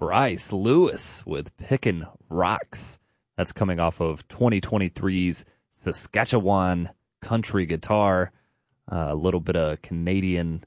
Bryce Lewis with Pickin' Rocks. That's coming off of 2023's Saskatchewan country guitar. A little bit of Canadian,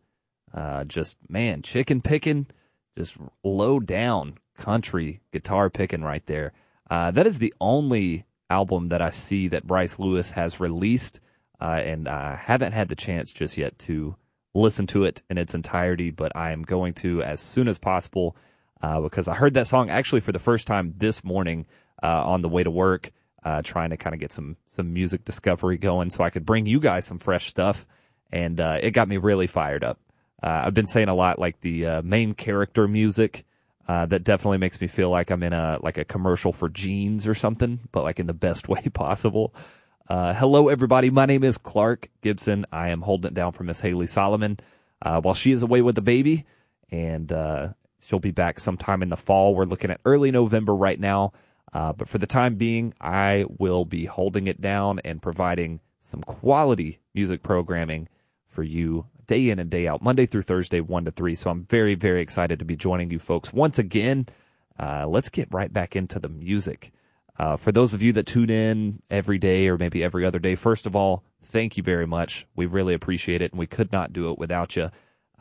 chicken picking, just low down country guitar picking right there. That is the only album that I see that Bryce Lewis has released, and I haven't had the chance just yet to listen to it in its entirety, but I am going to as soon as possible because I heard that song actually for the first time this morning on the way to work, trying to kind of get some music discovery going so I could bring you guys some fresh stuff, and it got me really fired up. I've been saying a lot like the main character music that definitely makes me feel like I'm in a commercial for jeans or something, but like in the best way possible. Hello, everybody. My name is Clark Gibson. I am holding it down for Miss Haley Solomon while she is away with the baby, and she'll be back sometime in the fall. We're looking at early November right now, but for the time being, I will be holding it down and providing some quality music programming for you day in and day out, Monday through Thursday, 1 to 3. So I'm very, very excited to be joining you folks once again. Let's get right back into the music. For those of you that tune in every day or maybe every other day, first of all, thank you very much. We really appreciate it, and we could not do it without you.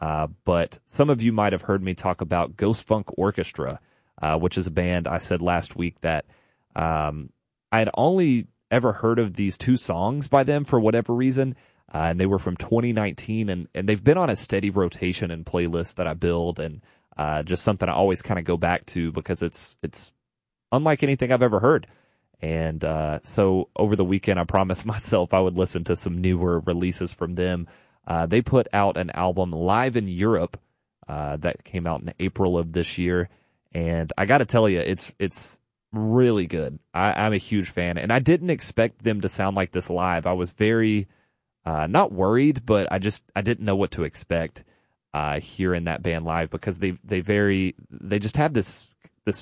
But some of you might have heard me talk about Ghost Funk Orchestra, which is a band I said last week that I had only ever heard of these two songs by them for whatever reason, and they were from 2019, and they've been on a steady rotation and playlist that I build, and just something I always kind of go back to because it's unlike anything I've ever heard. And so over the weekend, I promised myself I would listen to some newer releases from them. They put out an album live in Europe that came out in April of this year. And I got to tell you, it's really good. I'm a huge fan. And I didn't expect them to sound like this live. I was very, not worried, but I didn't know what to expect hearing that band live because they just have this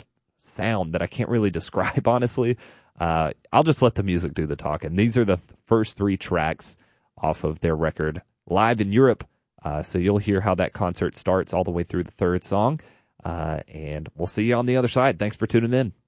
sound that I can't really describe, honestly. I'll just let the music do the talking. These are the first 3 tracks off of their record live in Europe. So you'll hear how that concert starts all the way through the 3rd song. And we'll see you on the other side. Thanks for tuning in.